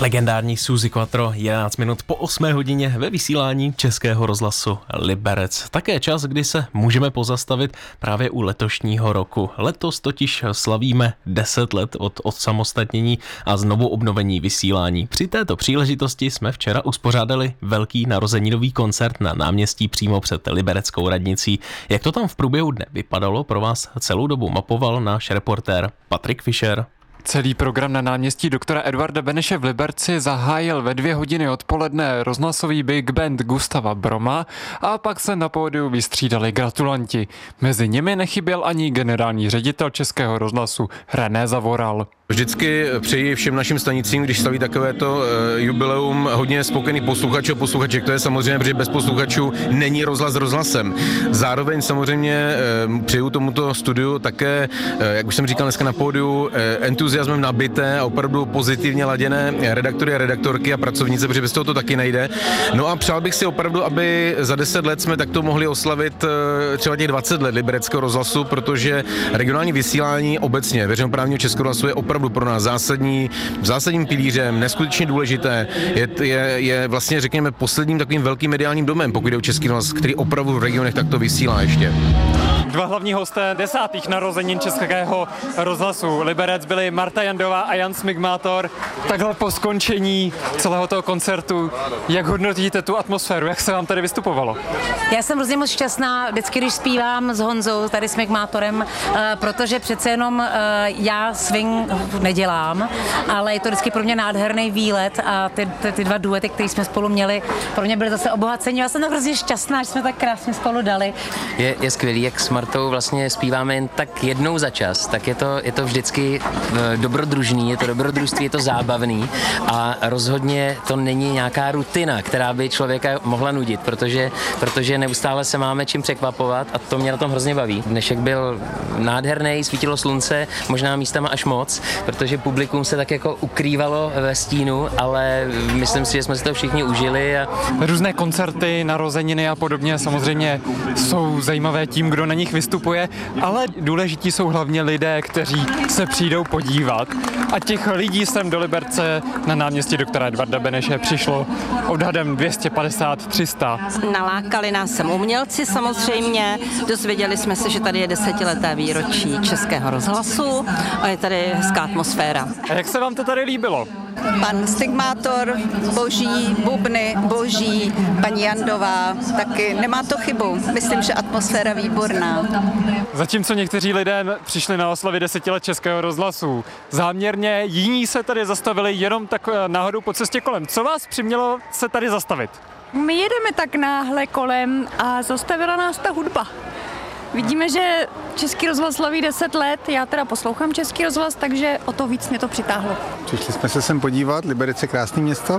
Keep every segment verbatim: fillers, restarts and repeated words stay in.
Legendární Suzi Quattro, jedenáct minut po osmé hodině ve vysílání Českého rozhlasu Liberec. Také čas, kdy se můžeme pozastavit právě u letošního roku. Letos totiž slavíme deset let od odsamostatnění a znovu obnovení vysílání. Při této příležitosti jsme včera uspořádali velký narozeninový koncert na náměstí přímo před libereckou radnicí. Jak to tam v průběhu dne vypadalo, pro vás celou dobu mapoval náš reportér Patrik Fischer. Celý program na náměstí doktora Edvarda Beneše v Liberci zahájil ve dvě hodiny odpoledne rozhlasový big band Gustava Broma a pak se na pódiu vystřídali gratulanti. Mezi nimi nechyběl ani generální ředitel Českého rozhlasu René Zavoral. Vždycky přeji všem našim stanicím, když slaví takovéto uh, jubileum, hodně spokojených posluchačů a posluchaček. To je samozřejmě, protože bez posluchačů není rozhlas rozhlasem. Zároveň samozřejmě uh, přeju tomuto studiu také, uh, jak už jsem říkal dneska na pódiu, uh, entuziasmem nabité a opravdu pozitivně laděné redaktory a redaktorky a pracovnice, protože bez toho to taky nejde. No a přál bych si opravdu, aby za deset let jsme takto mohli oslavit uh, třeba těch dvacet let libereckého rozhlasu, protože regionální vysílání obecně veřejnoprávního Českého rozhlasu je opravdu pro nás zásadní, zásadním pilířem, neskutečně důležité. Je, je, je vlastně, řekněme, posledním takovým velkým mediálním domem, pokud jde o Český rozhlas, který opravdu v regionech takto vysílá ještě. Dva hlavní hosté desátých narozenin Českého rozhlasu Liberec byli Marta Jandová a Jan Smigmátor. Takhle po skončení celého toho koncertu, jak hodnotíte tu atmosféru, jak se vám tady vystupovalo? Já jsem hrozně moc šťastná vždycky, když zpívám s Honzou, tady s Smigmátorem, protože přece jenom já swing nedělám, ale je to vždycky pro mě nádherný výlet a ty, ty, ty dva duety, které jsme spolu měli, pro mě byly zase obohacení. Já jsem tak hrozně šťastná, že jsme tak krásně spolu dali. Je, je skvělý, jak s Martou vlastně zpíváme jen tak jednou za čas, tak je to, je to vždycky dobrodružný, je to dobrodružství, je to zábavný a rozhodně to není nějaká rutina, která by člověka mohla nudit, protože, protože neustále se máme čím překvapovat a to mě na tom hrozně baví. Dnešek byl nádherný, svítilo slunce, možná místama až moc, protože publikum se tak jako ukrývalo ve stínu, ale myslím si, že jsme si to všichni užili. A... Různé koncerty, narozeniny a podobně samozřejmě jsou zajímavé tím, kdo na nich vystupuje, ale důležití jsou hlavně lidé, kteří se přijdou podívat. A těch lidí sem do Liberce na náměstí doktora Edvarda Beneše přišlo odhadem dvě stě padesát tři sta. Nalákali nás sem umělci samozřejmě, dozvěděli jsme se, že tady je desetileté výročí Českého rozhlasu a je tady hezká atmosféra. A jak se vám to tady líbilo? Pan Smigmátor, boží, bubny, boží, paní Jandová, taky nemá to chybu. Myslím, že atmosféra výborná. Zatímco někteří lidé přišli na oslavy deseti let Českého rozhlasu, záměrně jiní se tady zastavili jenom tak náhodou po cestě kolem. Co vás přimělo se tady zastavit? My jedeme tak náhle kolem a zastavila nás ta hudba. Vidíme, že Český rozhlas slaví deset let, já teda poslouchám Český rozhlas, takže o to víc mě to přitáhlo. Přišli jsme se sem podívat, Liberec je krásné město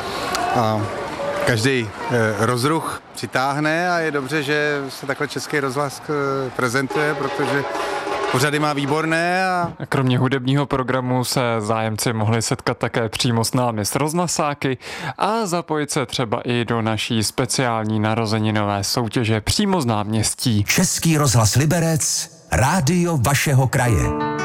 a každý e, rozruch přitáhne a je dobře, že se takhle Český rozhlas e, prezentuje, protože pořady má výborné. A... Kromě hudebního programu se zájemci mohli setkat také přímo s námi s rozhlasáky a zapojit se třeba i do naší speciální narozeninové soutěže přímo z náměstí. Český rozhlas Liberec, rádio vašeho kraje.